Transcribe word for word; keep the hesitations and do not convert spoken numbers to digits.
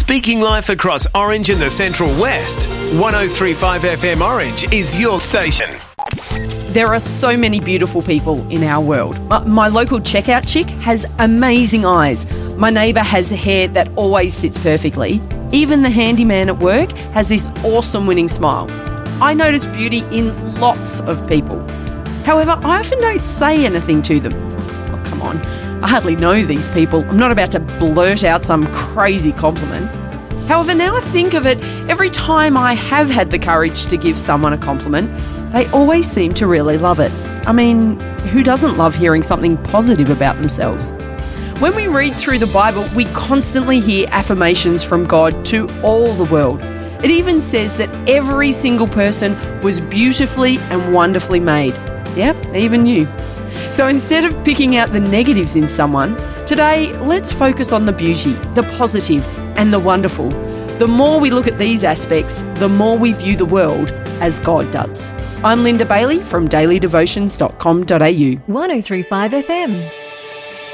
Speaking life across Orange and the Central West, one oh three point five F M Orange is your station. There are so many beautiful people in our world. My, my local checkout chick has amazing eyes. My neighbour has hair that always sits perfectly. Even the handyman at work has this awesome winning smile. I notice beauty in lots of people. However, I often don't say anything to them. Oh, come on. I hardly know these people. I'm not about to blurt out some crazy compliment. However, now I think of it, every time I have had the courage to give someone a compliment, they always seem to really love it. I mean, who doesn't love hearing something positive about themselves? When we read through the Bible, we constantly hear affirmations from God to all the world. It even says that every single person was beautifully and wonderfully made. Yep, even you. So instead of picking out the negatives in someone, today let's focus on the beauty, the positive and the wonderful. The more we look at these aspects, the more we view the world as God does. I'm Linda Bailey from daily devotions dot com dot a u. one oh three point five F M.